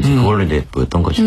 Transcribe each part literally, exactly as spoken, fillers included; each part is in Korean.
이제 음. 그걸로 이제 보였던 거죠.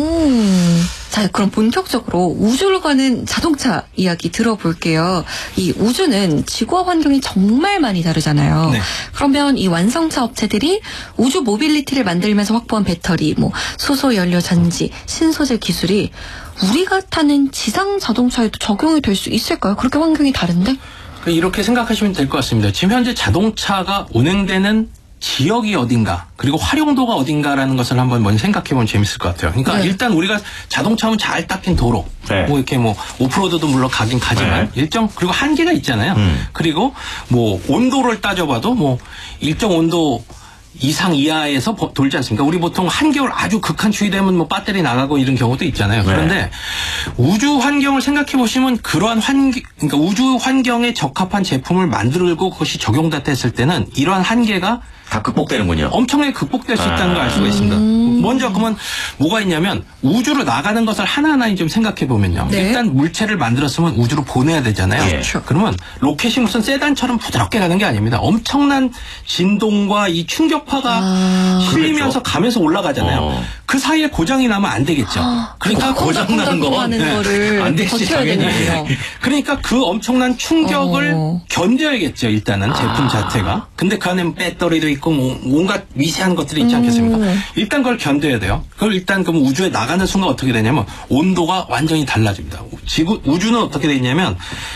음. 자, 그럼 본격적으로 우주로 가는 자동차 이야기 들어볼게요. 이 우주는 지구와 환경이 정말 많이 다르잖아요. 네. 그러면 이 완성차 업체들이 우주 모빌리티를 만들면서 확보한 배터리, 뭐 수소 연료 전지, 신소재 기술이 우리가 타는 지상 자동차에도 적용이 될 수 있을까요? 그렇게 환경이 다른데? 이렇게 생각하시면 될 것 같습니다. 지금 현재 자동차가 운행되는 지역이 어딘가 그리고 활용도가 어딘가라는 것을 한번 먼저 생각해보면 재밌을 것 같아요. 그러니까 네. 일단 우리가 자동차 하면 잘 닦인 도로, 네. 뭐 이렇게 뭐 오프로드도 물론 가긴 가지만 네. 일정 그리고 한계가 있잖아요. 음. 그리고 뭐 온도를 따져봐도 뭐 일정 온도 이상 이하에서 보- 돌지 않습니까? 우리 보통 한겨울 아주 극한 추위 되면 뭐 배터리 나가고 이런 경우도 있잖아요. 그런데 네. 우주 환경을 생각해 보시면 그러한 환경, 그러니까 우주 환경에 적합한 제품을 만들고 그것이 적용됐다 했을 때는 이러한 한계가 다 극복되는군요. 엄청나게 극복될 수 있다는 걸 알 수가 있습니다. 음. 먼저 그러면 뭐가 있냐면 우주로 나가는 것을 하나하나 좀 생각해 보면요. 네. 일단 물체를 만들었으면 우주로 보내야 되잖아요. 예. 그렇죠. 그러면 로켓이 무슨 세단처럼 부드럽게 가는 게 아닙니다. 엄청난 진동과 이 충격파가 아. 실리면서 그렇죠. 가면서 올라가잖아요. 어. 그 사이에 고장이 나면 안 되겠죠. 그러니까 고장 나는 거 하는 네. 거를 안 되지, 버텨야 당연히. 되는군요. 그러니까 그 엄청난 충격을 어. 견뎌야겠죠, 일단은 제품 아. 자체가. 근데 그 안에 배터리도 있고 뭐 온갖 미세한 것들이 있지 않겠습니까? 음. 일단 그걸 견뎌야 돼요. 그걸 일단 그럼 우주에 나가는 순간 어떻게 되냐면 온도가 완전히 달라집니다. 지구 우주는 어떻게 되냐면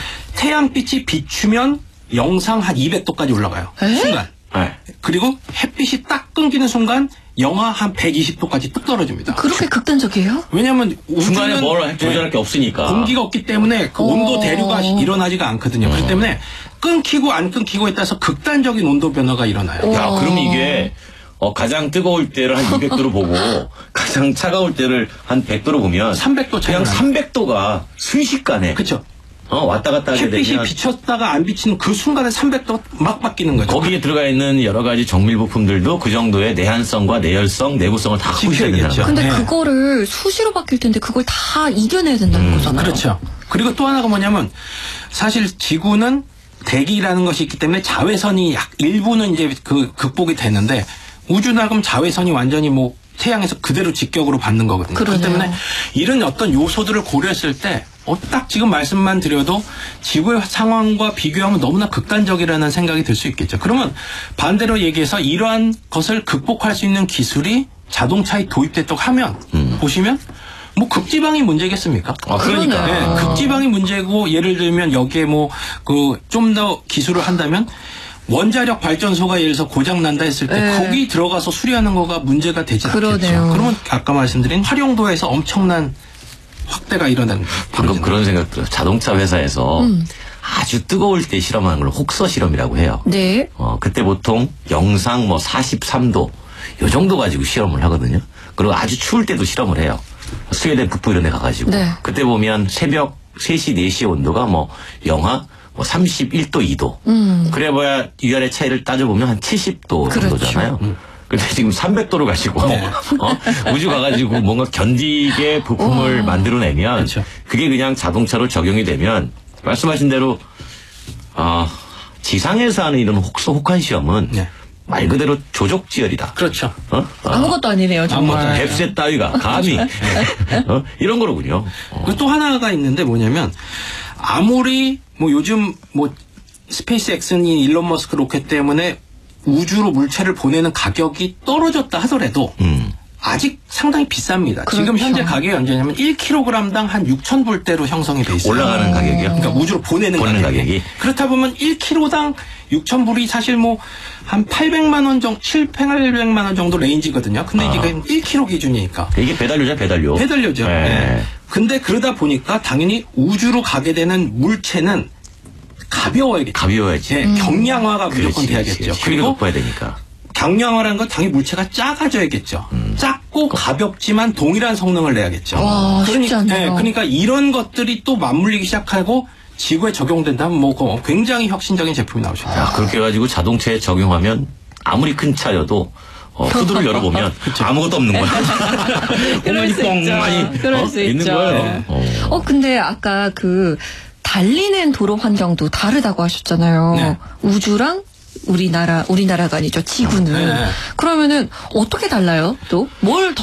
태양빛이 비추면 영상 한 이백 도까지 올라가요. 에? 순간. 네. 그리고 햇빛이 딱 끊기는 순간 영하 한 백이십 도까지 뚝 떨어집니다. 그렇게 극단적이에요? 왜냐하면 중간에 우주는 뭘 조절할 게 없으니까. 공기가 없기 때문에 그 어. 온도 대류가 일어나지가 않거든요. 그렇기 때문에 끊기고 안 끊기고에 따라서 극단적인 온도 변화가 일어나요. 야, 어. 그럼 이게 어, 가장 뜨거울 때를 한 이백 도로 보고 가장 차가울 때를 한 백 도로 보면 삼백 도 차이가 그냥 나요. 삼백 도가 순식간에 그렇죠. 어, 왔다 갔다 하게 햇빛이 되면 비쳤다가 안 비치는 그 순간에 삼백 도가 막 바뀌는 거죠. 거기에 들어가 있는 여러 가지 정밀 부품들도 그 정도의 내한성과 내열성, 내구성을 다 갖고 있어야 지켜야겠죠. 된다는 근데 네. 그거를 수시로 바뀔 텐데 그걸 다 이겨내야 된다는 거잖아요. 그렇죠. 그리고 또 하나가 뭐냐면 사실 지구는 대기라는 것이 있기 때문에 자외선이 약 일부는 이제 그 극복이 되는데 우주나 그럼 자외선이 완전히 뭐 태양에서 그대로 직격으로 받는 거거든요. 그렇기 그러네요. 때문에 이런 어떤 요소들을 고려했을 때 어, 딱 지금 말씀만 드려도 지구의 상황과 비교하면 너무나 극단적이라는 생각이 들 수 있겠죠. 그러면 반대로 얘기해서 이러한 것을 극복할 수 있는 기술이 자동차에 도입됐다고 하면 음. 보시면 뭐 극지방이 문제겠습니까? 아, 그러니까. 네, 극지방이 문제고 예를 들면 여기에 뭐 그 좀 더 기술을 한다면 원자력 발전소가 예를 들어서 고장 난다 했을 때 네. 거기 들어가서 수리하는 거가 문제가 되지 않겠죠. 그러네요. 그러면 아까 말씀드린 활용도에서 엄청난 확대가 일어나는 방금 그런 생각 들어요. 자동차 회사에서 음. 아주 뜨거울 때 실험하는 걸 혹서 실험이라고 해요. 네. 어, 그때 보통 영상 뭐 사십삼 도 요 정도 가지고 실험을 하거든요. 그리고 아주 추울 때도 실험을 해요. 스웨덴 북부 이런 데 가가지고. 네. 그때 보면 새벽 세 시, 네 시 온도가 뭐 영하 뭐 삼십일 도, 이 도. 음. 그래봐야 위아래 차이를 따져보면 한 칠십 도 그렇죠. 정도잖아요. 근데 지금 삼백 도를 가지고 어? 우주 가가지고 뭔가 견디게 부품을 오. 만들어내면 그렇죠. 그게 그냥 자동차로 적용이 되면 말씀하신 대로 어, 지상에서 하는 이런 혹서 혹한 시험은 네. 말 그대로 조족지열이다. 그렇죠. 어? 아무것도 아니네요, 정말. 아무것도 뱁새 따위가 감히 어? 이런 거로군요. 어. 그리고 또 하나가 있는데 뭐냐면 아무리 뭐 요즘 뭐 스페이스X니 일론 머스크 로켓 때문에 우주로 물체를 보내는 가격이 떨어졌다 하더라도 음. 아직 상당히 비쌉니다. 지금 그렇죠. 현재 가격이 언제냐면 일 킬로그램당 한 육천 불대로 형성이 돼 있어요. 올라가는 가격이요? 그러니까 우주로 보내는, 보내는 가격이. 가격이? 그렇다 보면 일 킬로그램당 육천 불이 사실 뭐 한 팔백만 원 정도, 칠백만 원 정도 레인지거든요. 근데 이게 아. 그냥 일 킬로그램 기준이니까. 이게 배달료죠, 배달료. 배달료죠. 네. 네. 근데 그러다 보니까 당연히 우주로 가게 되는 물체는 가벼워야겠죠. 가벼워야지. 예, 경량화가 무조건 그렇지, 돼야겠죠. 그렇지. 그리고 그리고 높아야 되니까. 경량화라는 건 당연히 물체가 작아져야겠죠. 음. 작고 가볍지만 동일한 성능을 내야겠죠. 와, 쉽지 그러니까, 않네요. 예, 그러니까 이런 것들이 또 맞물리기 시작하고 지구에 적용된다면 뭐 그거 굉장히 혁신적인 제품이 나올 수 있다. 야, 그렇게 해가지고 자동차에 적용하면 아무리 큰 차여도 어, 후드를 열어보면 아무것도 없는 거야. 그럴 수 꽁 있죠. 많이 그럴 어? 수 있는 있죠. 거예요. 네. 어. 어, 근데 아까 그 달리는 도로 환경도 다르다고 하셨잖아요. 네. 우주랑 우리나라, 우리나라가 아니죠. 지구는. 네. 그러면은 어떻게 달라요? 또? 뭘 더